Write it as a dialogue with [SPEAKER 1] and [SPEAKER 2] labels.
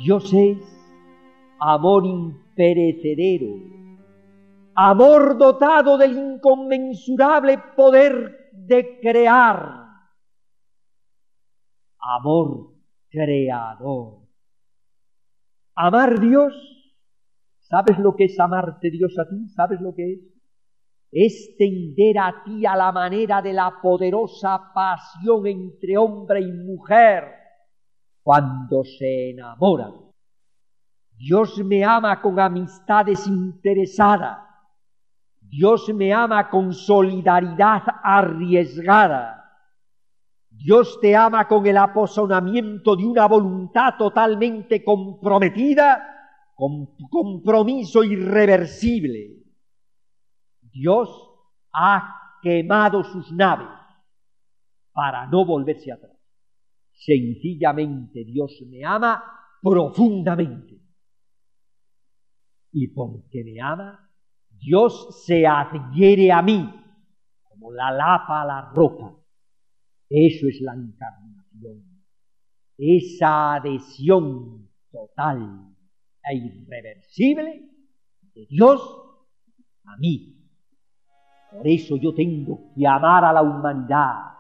[SPEAKER 1] Dios es amor imperecedero, amor dotado del inconmensurable poder de crear, amor creador. Amar Dios, ¿sabes lo que es amarte Dios a ti? ¿Sabes lo que es? Es tender a ti a la manera de la poderosa pasión entre hombre y mujer cuando se enamoran. Dios me ama con amistad desinteresada. Dios me ama con solidaridad arriesgada. Dios te ama con el aposonamiento de una voluntad totalmente comprometida, con compromiso irreversible. Dios ha quemado sus naves para no volverse atrás. Sencillamente Dios me ama profundamente. Y porque me ama, Dios se adhiere a mí como la lapa a la roca. Eso es la encarnación. Esa adhesión total e irreversible de Dios a mí. Por eso yo tengo que amar a la humanidad